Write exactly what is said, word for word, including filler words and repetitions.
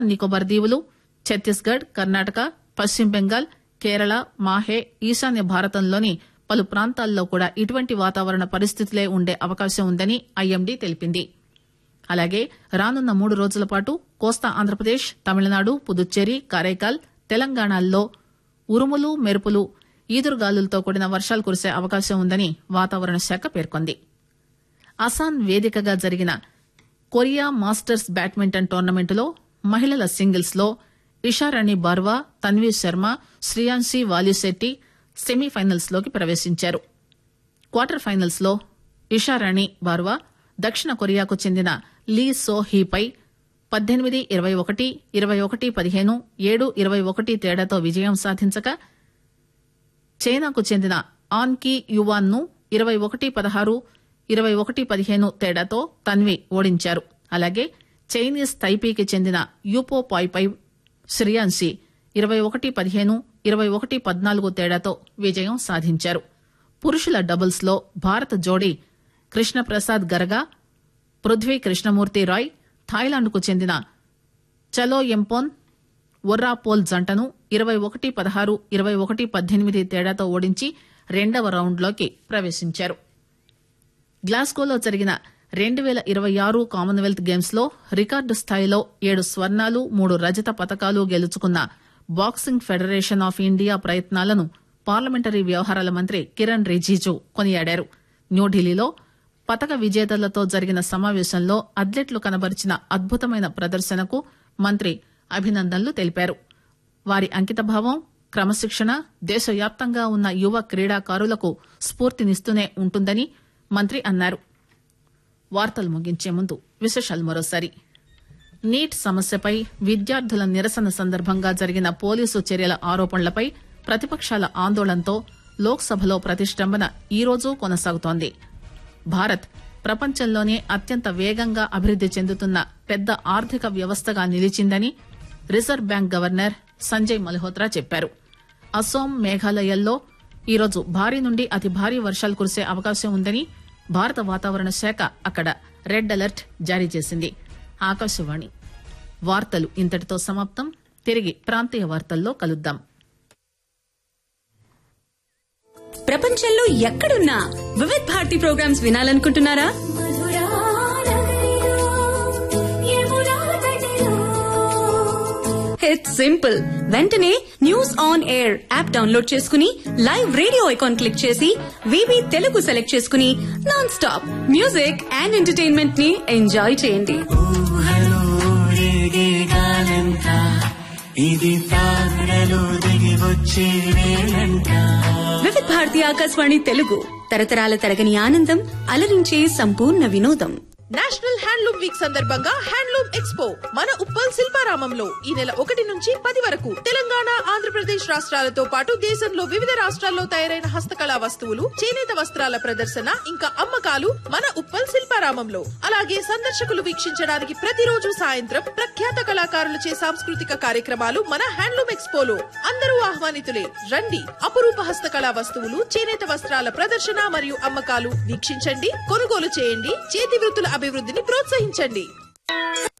నికోబార్ దీవులు, ఛత్తీస్గఢ్, కర్ణాటక, పశ్చిమ బెంగాల్, కేరళ, మాహే, ఈశాన్య భారతంలోని పలు ప్రాంతాల్లో కూడా ఇటువంటి వాతావరణ పరిస్థితులే ఉండే అవకాశం ఉందని ఐఎండీ తెలిపింది. అలాగే రానున్న మూడు రోజుల పాటు కోస్తా ఆంధ్రప్రదేశ్, తమిళనాడు, పుదుచ్చేరి, కారైకాల్, తెలంగాణల్లో ఉరుములు, మెరుపులు, ఈదురుగాలులతో కూడిన వర్షాలు కురిసే అవకాశం ఉందని వాతావరణ శాఖ పేర్కొంది. అసాన్ వేదికగా జరిగిన కొరియా మాస్టర్స్ బ్యాడ్మింటన్ టోర్నమెంటులో మహిళల సింగిల్స్ లో ఇషారాణి బార్వా, తన్వీ శర్మ, శ్రియాన్షి వాలిశెట్టి సెమీఫైనల్స్ లోకి ప్రవేశించారు. క్వార్టర్ ఫైనల్స్ లో ఇషారాణి బార్వా దక్షిణ కొరియాకు చెందిన లీ సో హీపై పద్దెనిమిది ఇరవై ఒకటి, ఇరవై ఒకటి పదిహేను, ఏడు ఇరవై ఒకటి తేడాతో విజయం సాధించగా చైనాకు చెందిన ఆన్ కి యువాన్ ను ఇరవై ఒకటి పదహారు, ఇరవై ఒకటి పదిహేను తేడాతో తన్వి ఓడించారు. అలాగే చైనీస్ తైపీకి చెందిన యూపో పాయ్పై శ్రియాన్షి ఇరవై ఒకటి పదిహేను, ఇరవై ఒకటి పద్నాలుగు తేడాతో విజయం సాధించారు. పురుషుల డబుల్స్ లో భారత జోడీ కృష్ణప్రసాద్ గరగా, పృథ్వీ కృష్ణమూర్తి రాయ్ థాయిలాండ్ కు చెందిన చలో ఎంపోన్ ఒర్రాపోల్ జంటను ఇరవై ఒకటి పదహారు, ఇరవై ఒకటి పద్దెనిమిది తేడాతో ఓడించి రెండవ రౌండ్లోకి ప్రవేశించారు. గ్లాస్గోలో జరిగిన రెండు పేల ఇరవై ఆరు కామన్వెల్త్ గేమ్స్ లో రికార్డు స్థాయిలో ఏడు స్వర్ణాలు, మూడు రజత పతకాలు గెలుచుకున్న బాక్సింగ్ ఫెడరేషన్ ఆఫ్ ఇండియా ప్రయత్నాలను పార్లమెంటరీ వ్యవహారాల మంత్రి కిరణ్ రిజిజు కొనియాడారు. న్యూఢిల్లీలో పతక విజేతలతో జరిగిన సమావేశంలో అథ్లెట్లు కనబరిచిన అద్భుతమైన ప్రదర్శనకు మంత్రి అభినందనలు తెలిపారు. వారి అంకితభావం, క్రమశిక్షణ దేశవ్యాప్తంగా ఉన్న యువ క్రీడాకారులకు స్ఫూర్తినిస్తూనే ఉంటుందని మంత్రి అన్నారు. వార్తలు ముగించే ముందు విశేషాలు మరోసారి. నీట్ సమస్యపై విద్యార్థుల నిరసన సందర్భంగా జరిగిన పోలీసు చర్యల ఆరోపణలపై ప్రతిపక్షాల ఆందోళనతో లోక్సభలో ప్రతిష్టంభన ఈరోజు కొనసాగుతోంది. భారత్ ప్రపంచంలోనే అత్యంత వేగంగా అభివృద్ది చెందుతున్న పెద్ద ఆర్థిక వ్యవస్థగా నిలిచిందని reserve bank governor Sanjay Malhotra చెప్పారు. అస్సోం, మేఘాలయల్లో ఈరోజు భారీ నుండి అతి భారీ వర్షాలు కురిసే అవకాశం ఉందని భారత వాతావరణ శాఖ అక్కడ రెడ్ అలర్ట్ జారీ చేసింది. ఆకాశవాణి వార్తలు ఇంతటితో సమాప్తం. తిరిగి ప్రాంతీయ వార్తల్లో కలుద్దాం. ప్రపంచంలో ఎక్కడున్నా Vividh Bharati programmes వినాలనుకుంటున్నారా? It's simple. వెంటనే news on air app download చేసుకుని లైవ్ రేడియో ఐకాన్ క్లిక్ చేసి వివి తెలుగు సెలెక్ట్ చేసుకుని non stop music and entertainment ని ఎంజాయ్ చేయండి. వివిధ్ భారతి ఆకాశవాణి తెలుగు తరతరాల తరగని ఆనందం, అలరించే సంపూర్ణ వినోదం. నేషనల్ హ్యాండ్లూమ్ వీక్ సందర్భంగా హ్యాండ్లూమ్ ఎక్స్పో మన ఉప్పల్ శిల్పారామంలో ఈ నెల ఒకటి నుంచి పది వరకు తెలంగాణ, ఆంధ్రప్రదేశ్ రాష్ట్రాలతో పాటు దేశంలో వివిధ రాష్ట్రాల్లో తయారైన హస్తకళా వస్తువులు, చేనేత వస్త్రాల ప్రదర్శన ఇంకా అమ్మకాలు మన ఉప్పల్ శిల్పారామంలో. అలాగే సందర్శకులు వీక్షించడానికి ప్రతిరోజు సాయంత్రం ప్రఖ్యాత కళాకారులచే సాంస్కృతిక కార్యక్రమాలు మన హ్యాండ్లూమ్ ఎక్స్పోలో. అందరూ ఆహ్వానితులే. రండి. అపురూప హస్తకళా వస్తువులు, చేనేత వస్త్రాల ప్రదర్శన మరియు అమ్మకాలు వీక్షించండి, కొనుగోలు చేయండి, చేతి వృత్తుల అభివృద్ధిని ప్రోత్సహించండి.